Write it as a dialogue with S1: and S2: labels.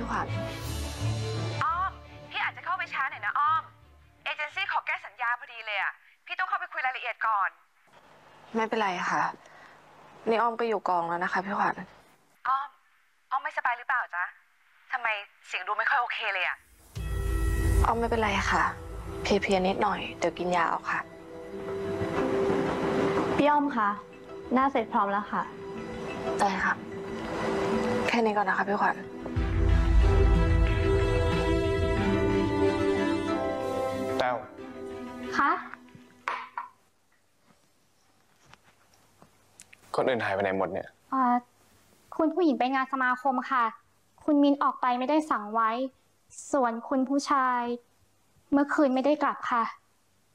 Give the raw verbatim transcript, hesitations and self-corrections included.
S1: พี่ขวัญ
S2: อ้อมพี่อาจจะเข้าไปช้าหน่อยนะอ้อมเอเจนซี่ขอแก้สัญญาพอดีเลยอ่ะพี่ต้องเข้าไปคุยรายละเอียดก่อน
S1: ไม่เป็นไรค่ะนี่อ้อมก็อยู่กองแล้วนะคะพี่ขวัญ
S2: อ้อมอ้อมไม่สบายหรือเปล่าจ๊ะทำไมเสียงดูไม่ค่อยโอเคเลยอ่ะ
S1: อ้อมไม่เป็นไรค่ะเพลียๆนิดหน่อยเดี๋ยวกินยาเอาค่ะ
S3: พี่อ้อมคะหน้าเสร็จพร้อมแล้วค่ะ
S1: ได้ค่ะแค่นี้ก่อนนะคะพี่ขวัญ
S4: แต้ว
S3: คะ
S4: คนอื่นหายไปไหนหมดเนี่ย
S3: อ่าคุณผู้หญิงไปงานสมาคมค่ะคุณมินออกไปไม่ได้สั่งไว้ส่วนคุณผู้ชายเมื่อคืนไม่ได้กลับค่ะ